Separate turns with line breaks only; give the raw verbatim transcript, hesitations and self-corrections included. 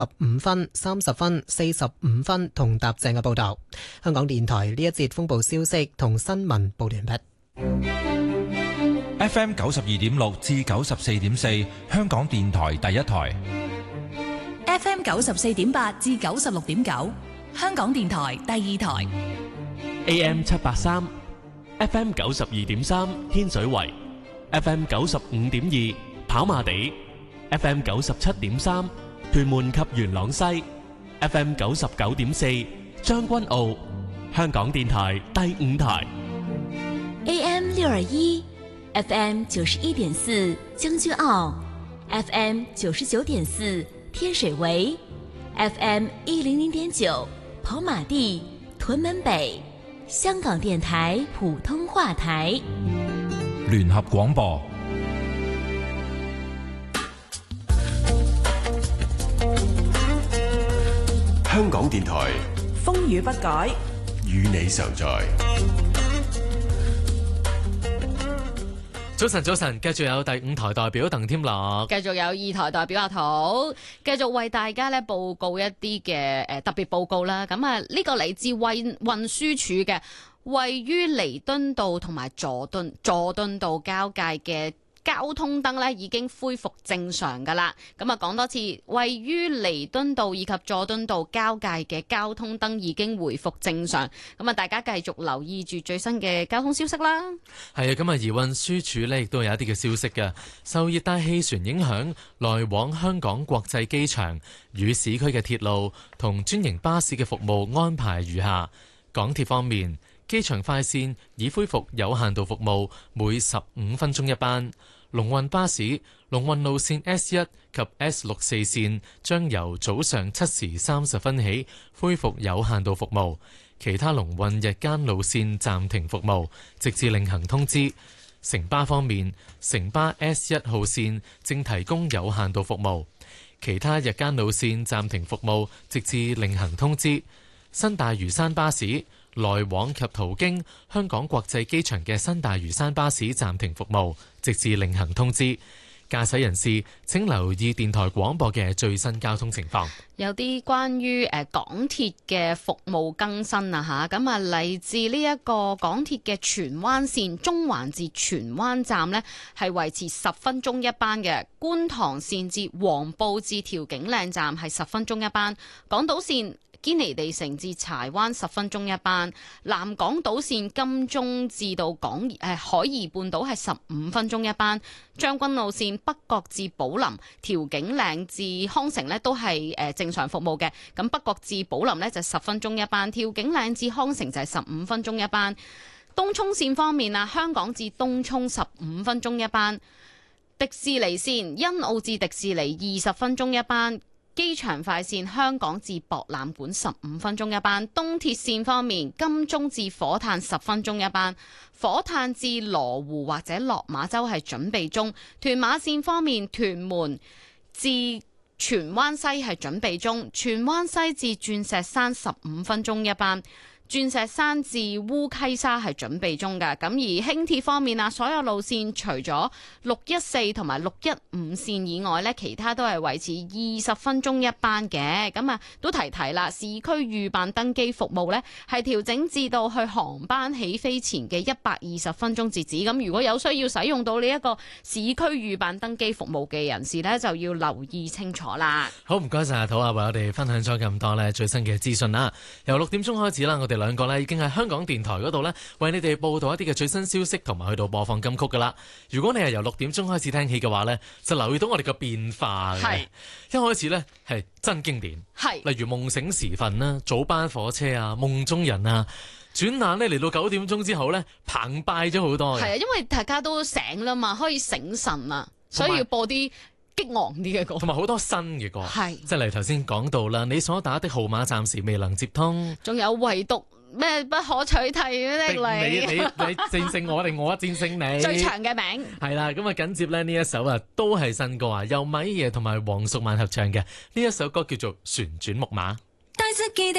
五分、三十分、四十五分同踏正嘅報道。香港電台呢一節風暴消息同新聞報完畢。
F M 九十二點六至九十四點四，香港電台第一台。
F M 九十四點八至九十六點九，香港電台第二台。
A M 七八三，F M 九十二點三天水圍，F M 九十五點二跑馬地，F M 九十七點三屯門及元朗西，F M 九十九點四將軍澳，香港電台第五台。
A M 六二一，F M 九十一點四將軍澳，F M 九十九點四天水圍，F M 一零零點九跑馬地、屯門北，香港電台普通話台。
聯合廣播。
香港電台
風雨不改，
與你常在。
早晨，早晨，繼續有第五台代表鄧添樂，
繼續有二台代表阿土，繼續為大家咧報告一啲嘅誒特別報告啦。咁啊，呢個嚟自運運輸署嘅，位於彌敦道同埋佐敦佐敦道交界嘅交通燈咧已經恢復正常噶啦。咁啊，講多次，位於彌敦道以及佐敦道交界嘅交通燈已經恢復正常。咁啊，大家繼續留意住最新嘅交通消息啦。
係啊，咁啊，而運輸署呢亦都有一啲嘅消息嘅。受熱帶氣旋影響，來往香港國際機場與市區嘅鐵路同專營巴士嘅服務安排如下。港鐵方面，機場快線已恢復有限度服務，每十五分鐘一班。龍運巴士、龍運路線 S 一及 S 六四線將由早上七時三十分起恢復有限度服務，其他龍運日間路線暫停服務，直至另行通知。城巴方面，城巴 S 一號線正提供有限度服務，其他日間路線暫停服務，直至另行通知。新大嶼山巴士來往及途經香港國際機場嘅新大嶼山巴士暫停服務，直至另行通知。駕駛人士請留意電台廣播嘅最新交通情況。
有啲關於誒港鐵嘅服務更新啊嚇，咁啊嚟自呢一個港鐵嘅荃灣線中環至荃灣站呢，係維持十分鐘一班嘅；觀塘線至黃埔至調景嶺站係十分鐘一班；港島線堅尼地城至柴灣十分鐘一班，南港島線金鐘至到港誒海怡半島係十五分鐘一班，將軍澳線北角至寶林、調景嶺至康城呢都係誒正常服務嘅。咁北角至寶林呢就十分鐘一班，調景嶺至康城就係十五分鐘一班。東涌線方面啊，香港至東涌十五分鐘一班，迪士尼線欣澳至迪士尼二十分鐘一班。機場快線香港至博覽館十五分鐘一班。東鐵線方面，金鐘至火炭十分鐘一班，火炭至羅湖或者落馬洲係準備中。屯馬線方面，屯門至荃灣西係準備中，荃灣西至鑽石山十五分鐘一班，鑽石山至烏溪沙係準備中㗎。咁而輕鐵方面啊，所有路線除咗六一四同埋六一五線以外呢，其他都係維持二十分鐘一班嘅。咁啊，都提提啦，市區預辦登機服務呢係調整至到去航班起飛前嘅一百二十分鐘截止。咁如果有需要使用到呢一個市區預辦登機服務嘅人士呢，就要留意清楚啦。
好，唔該晒阿土啊，為我哋分享咗咁多呢最新嘅資訊啦。由六點鐘開始啦，我哋兩個咧已經喺香港電台嗰度咧，為你哋報道一啲嘅最新消息，同埋去到播放金曲噶啦。如果你係由六點鐘開始聽起嘅話呢，就留意到我哋嘅變化嘅。係一開始呢係真經典，係例如夢醒時分啦、早班火車啊、夢中人啊，轉眼呢嚟到九點鐘之後呢，澎湃咗好多嘅。係啊，
因為大家都醒啦嘛，可以醒神啊，所以要播啲激昂啲嘅歌，
同埋好多新嘅歌。係即係例如頭先講到啦，你所打的號碼暫時未能接通，
仲有唯獨咩不可取替的你，
你你你戰勝我定我戰勝你？
最長嘅名
係啦，咁啊緊接咧呢一首啊都係新歌啊，由米爺同埋黃淑蔓合唱嘅呢一首歌叫做《旋轉木馬》。